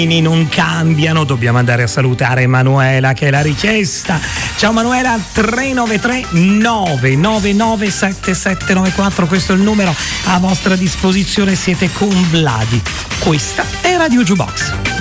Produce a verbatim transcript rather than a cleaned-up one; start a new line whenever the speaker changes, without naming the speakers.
non cambiano, dobbiamo andare a salutare Manuela che è la richiesta. Ciao Manuela, tre nove tre nove nove nove sette sette nove quattro, questo è il numero a vostra disposizione, siete con Vladi, questa è Radio Jukebox.